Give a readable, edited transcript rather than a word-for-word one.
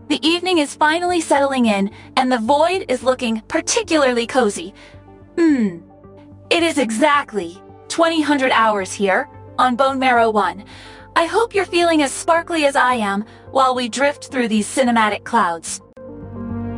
The evening is finally settling in, and the void is looking particularly cozy. It is exactly 2000 hours here on Bone Marrow 1. I hope you're feeling as sparkly as I am while we drift through these cinematic clouds.